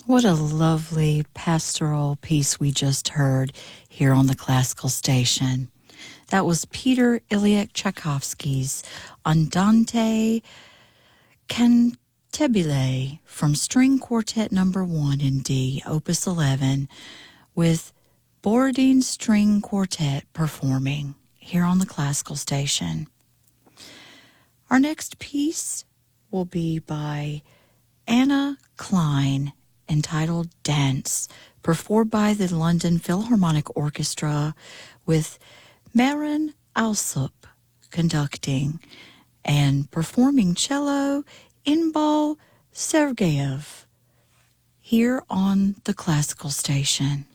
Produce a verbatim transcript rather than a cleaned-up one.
What a lovely pastoral piece we just heard here on the classical station. That was Peter Ilyich Tchaikovsky's Andante Cantabile from String Quartet Number One in D, Opus eleven, with Borodin String Quartet performing here on the classical station. Our next piece will be by Anna Klein, entitled Dance, performed by the London Philharmonic Orchestra with Marin Alsop conducting and performing cello Inbal Sergeyev here on the classical station.